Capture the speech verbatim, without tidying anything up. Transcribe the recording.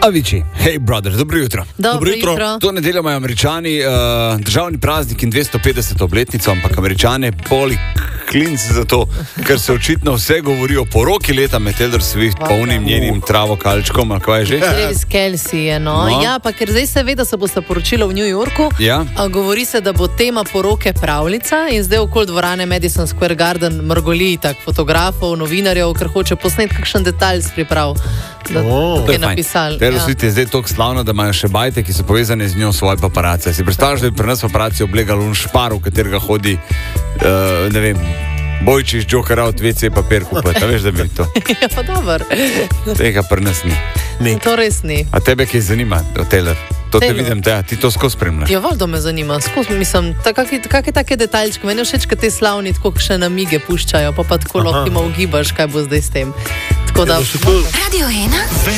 Avicii, hej brother, dobro jutro. Dobro jutro. To nedeljo imajo Američani uh, državni praznik in dvesto petdeseto obletnico, ampak Američane boli klinc za to, ker se očitno vse govori o poroki leta med Taylor Swift, okay. polnim njenim travokalčkom, ali kaj je že? Travis Kelce je, no. no. Ja, pa ker zdaj se ve, da se bo sta poročila v New Yorku, ja. a govori se, da bo tema poroke pravljica in zdaj okoli dvorane Madison Square Garden mrgoli tak fotografov, novinarjev, ker hoče posnet kakšen detalj s priprav. Da, oh, je napisal. Taylor Swift je zdaj toliko slavna, da imajo še bajte, ki so povezane z njo svoje paparace. Si predstavljaš, da bi pri nas paparaci oblegali un špar, v katerega hodi, uh, ne vem, Bojčiš, Joker out, ve ce papir kupati. A veš, da bi to? Ja, pa dober. Tega pri nas ni. ni. To res ni. A tebe kaj zanima, Taylor? To te Taylor. vidim, te, ti to skozi spremljaš. Ja, valjda me zanima. Skozi, mislim, kakšne take detaljčke. Meni je všeč, kad te slavni tako še namige puščajo, pa pa tako lahko ima ugibaš, kaj bo zdaj s tem. Tako da... Radio ena